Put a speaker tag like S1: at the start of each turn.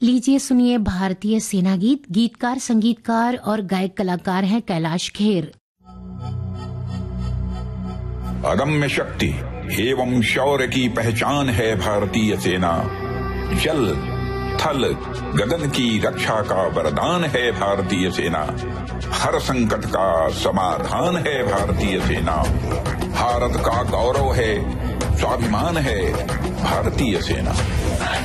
S1: लीजिए सुनिए भारतीय सेना गीत। गीतकार, संगीतकार और गायक कलाकार हैं कैलाश खेर।
S2: अदम्य शक्ति एवं शौर्य की पहचान है भारतीय सेना। जल थल गगन की रक्षा का वरदान है भारतीय सेना। हर संकट का समाधान है भारतीय सेना। भारत का गौरव है, स्वाभिमान है भारतीय सेना।